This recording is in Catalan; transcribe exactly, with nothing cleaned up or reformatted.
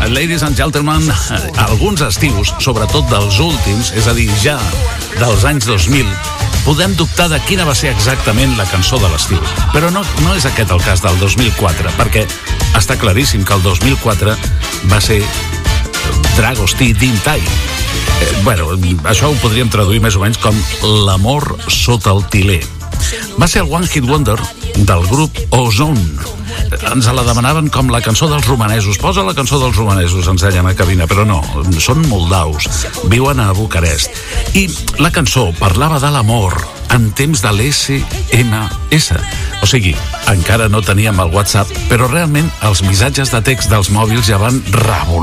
ladies and gentlemen, alguns estius, sobretot dels últims, és a dir, ja dels anys dos mil, podem dubtar de quina va ser exactament la cançó de l'estiu. Però no, no és aquest el cas del dos mil quatre, perquè està claríssim que el dos mil quatre va ser Dragostea Dintai. Eh, bueno, això ho podríem traduir més o menys com l'amor sota el tiler. Va ser el One Hit Wonder del grup Ozone. Ens la demanaven com la cançó dels romanesos. Posa la cançó dels romanesos, ens deien a cabina, però no, són moldaus, viuen a Bucarest. I la cançó parlava de l'amor en temps de l'esse eme esse. O sigui, encara no teníem el WhatsApp, però realment els missatges de text dels mòbils ja van revolucionar